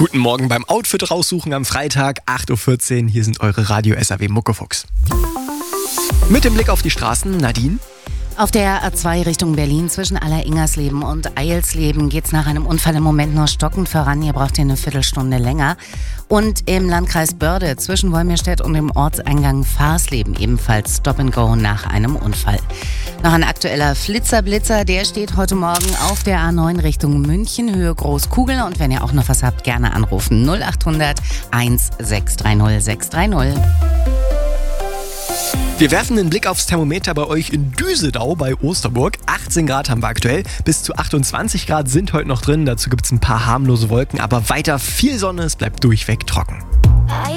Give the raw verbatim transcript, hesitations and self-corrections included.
Guten Morgen beim Outfit raussuchen am Freitag, acht Uhr vierzehn. Hier sind eure Radio-S A W Muckefuchs. Mit dem Blick auf die Straßen, Nadine. Auf der A zwei Richtung Berlin zwischen Aller-Ingersleben und Eilsleben geht's nach einem Unfall im Moment nur stockend voran. Ihr braucht ihr eine Viertelstunde länger. Und im Landkreis Börde zwischen Wolmirstedt und dem Ortseingang Farsleben ebenfalls Stop and Go nach einem Unfall. Noch ein aktueller Flitzer-Blitzer, der steht heute Morgen auf der A neun Richtung München, Höhe Großkugel. Und wenn ihr auch noch was habt, gerne anrufen null acht hundert eins sechs drei null sechs drei null. Wir werfen einen Blick aufs Thermometer bei euch in Düsedau bei Osterburg. achtzehn Grad haben wir aktuell. Bis zu achtundzwanzig Grad sind heute noch drin. Dazu gibt es ein paar harmlose Wolken, aber weiter viel Sonne. Es bleibt durchweg trocken.